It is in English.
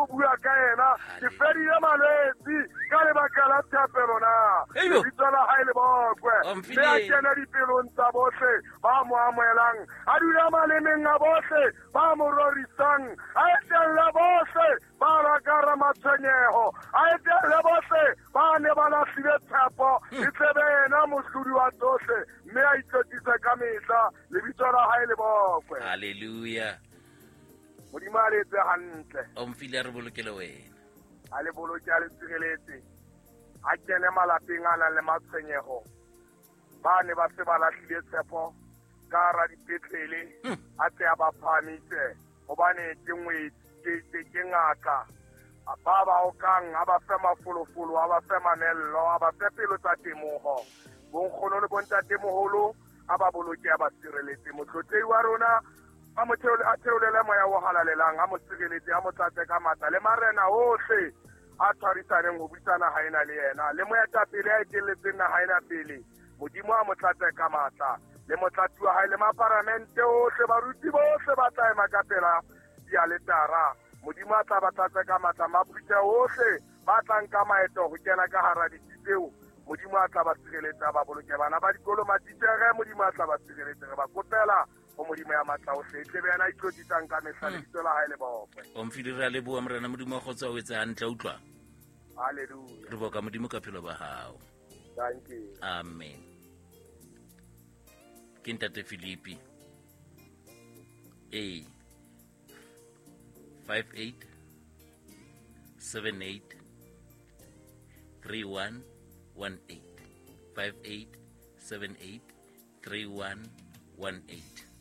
ho bua ka ena ke fedile malwetsi ka lebaka la thapelo na lebitso la hae le bokwe le a kena dipelong tsa bohle ba mo amohelang a dula malemeng a bohle ba mo rorisang a etella bohle ba rakara matshwenyeho a etella bohle ba ne ba lahlile tshepo e tsebe ena mohlodi wa tsohle mme a itlotise ka mehla lebitso la hae le bokwe. Haleluya. Modimo a letse hantle. O mfile re bolokele wena. A le boloke a le tshireletsi. A kene malapeng a nang le matshwenyeho. Ba ne ba se ba lahlile tshepo ka hara dipetlele a tse a ba phahamise hobane ke ngwetse ke ngaka. Ba ba okang a ba fe mafolofolo a ba fe mamello a ba fe pelo tsa temoho. Bonkgono le bontatemoholo a ba boloke a ba tshireletsi. Motlotlehi wa rona a mo theolele moya o halalelang a mo tshireletsi a mo tlatse ka matla le marena ohle a tshwarisaneng ho buisana ha ena le yena le moetapele a etelletseng naha ena pele modimo a mo tlatse ka matla le motlatsi wa hae le maparamente ohle baruti bohle ba tla ema ka pela dialetara modimo a tla ba tlatse ka matla maphutha ohle ba tlang ka maeto ho kena ka hara ditseo modimo a tla ba tshireletsa ba boloke bana ba dikolo matitjhere modimo a tla ba tshireletsa re ba kopela o modimo ya matla o se tlebe yana itloditsang ka mehla lebitso la hae le bokwe. O mfile re a leboha morena modimo a kgotsa o etsa hantle utlwa. Haleluya. Re boka modimo ka phelo ba hao. Thank you. Amen. Ke ntate Filipi 58 78 3118 58 78 3118